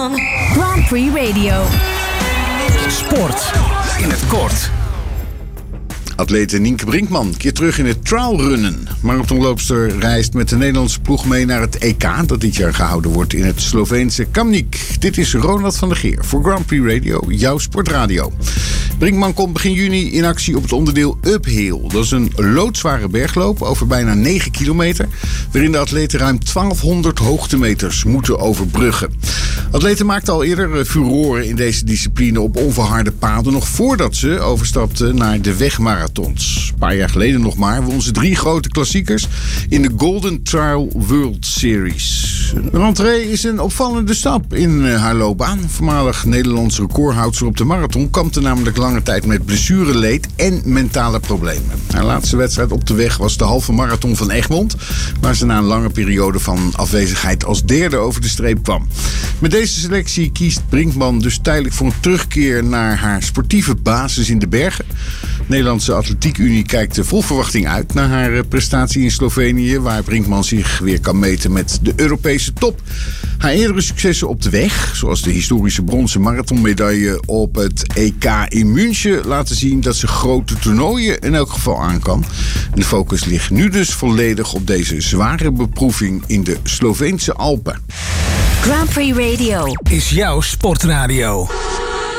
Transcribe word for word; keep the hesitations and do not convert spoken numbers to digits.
song. Grand Prix Radio. Sport in het kort. Atlete Nienke Brinkman keert terug in het trialrunnen. Marathonloopster reist met de Nederlandse ploeg mee naar het E K... dat dit jaar gehouden wordt in het Sloveense Kamnik. Dit is Ronald van der Geer voor Grand Prix Radio, jouw sportradio. Brinkman komt begin juni in actie op het onderdeel Uphill. Dat is een loodzware bergloop over bijna negen kilometer... waarin de atleten ruim twaalfhonderd hoogtemeters moeten overbruggen. Atleten maakten al eerder furoren in deze discipline op onverharde paden... nog voordat ze overstapten naar de wegmarathons. Een paar jaar geleden nog maar won ze drie grote klassiekers in de Golden Trail World Series. De rentree is een opvallende stap in haar loopbaan. Voormalig Nederlands recordhoudster op de marathon kampte namelijk lange tijd met blessureleed en mentale problemen. Haar laatste wedstrijd op de weg was de halve marathon van Egmond, waar ze na een lange periode van afwezigheid als derde over de streep kwam. Met deze selectie kiest Brinkman dus tijdelijk voor een terugkeer naar haar sportieve basis in de bergen. De Nederlandse Atletiek Unie kijkt vol verwachting uit naar haar prestatie in Slovenië, waar Brinkman zich weer kan meten met de Europese top. Haar eerdere successen op de weg, zoals de historische bronzen marathonmedaille op het E K in München, laten zien dat ze grote toernooien in elk geval aan kan. En de focus ligt nu dus volledig op deze zware beproeving in de Sloveense Alpen. Grand Prix Radio is jouw sportradio.